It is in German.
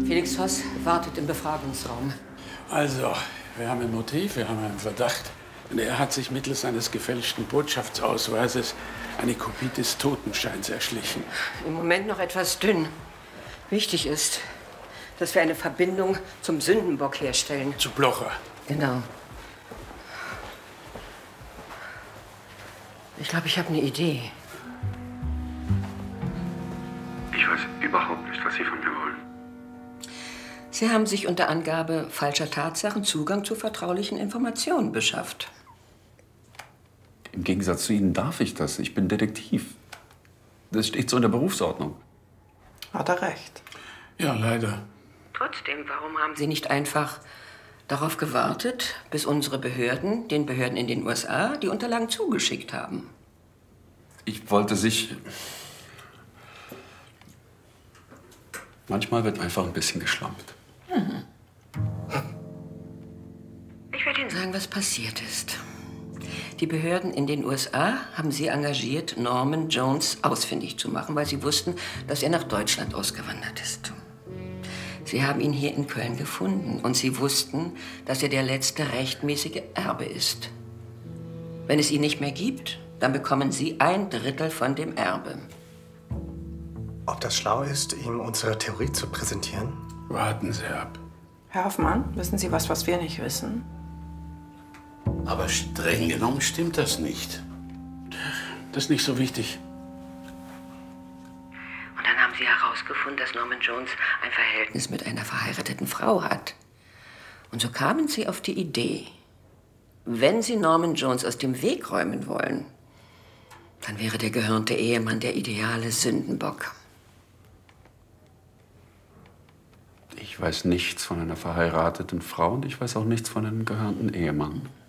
Felix Voss wartet im Befragungsraum. Also, wir haben ein Motiv, wir haben einen Verdacht. Und er hat sich mittels eines gefälschten Botschaftsausweises eine Kopie des Totenscheins erschlichen. Im Moment noch etwas dünn. Wichtig ist, dass wir eine Verbindung zum Sündenbock herstellen. Zu Blocher. Genau. Ich glaube, ich habe eine Idee. Ich weiß überhaupt nicht, was Sie von mir wollen. Sie haben sich unter Angabe falscher Tatsachen Zugang zu vertraulichen Informationen beschafft. Im Gegensatz zu Ihnen darf ich das. Ich bin Detektiv. Das steht so in der Berufsordnung. Hat er recht. Ja, leider. Trotzdem, warum haben Sie nicht einfach darauf gewartet, bis unsere Behörden, den Behörden in den USA, die Unterlagen zugeschickt haben? Ich wollte sich... Manchmal wird einfach ein bisschen geschlampt. Ich werde Ihnen sagen, was passiert ist. Die Behörden in den USA haben Sie engagiert, Norman Jones ausfindig zu machen, weil sie wussten, dass er nach Deutschland ausgewandert ist. Sie haben ihn hier in Köln gefunden und Sie wussten, dass er der letzte rechtmäßige Erbe ist. Wenn es ihn nicht mehr gibt, dann bekommen Sie 1/3 von dem Erbe. Ob das schlau ist, ihm unsere Theorie zu präsentieren? Warten Sie ab. Herr Hoffmann, wissen Sie was wir nicht wissen? Aber streng genommen stimmt das nicht. Das ist nicht so wichtig. Und dann haben Sie herausgefunden, dass Norman Jones ein Verhältnis mit einer verheirateten Frau hat. Und so kamen Sie auf die Idee, wenn Sie Norman Jones aus dem Weg räumen wollen, dann wäre der gehörnte Ehemann der ideale Sündenbock. Ich weiß nichts von einer verheirateten Frau und ich weiß auch nichts von einem gehörnten Ehemann.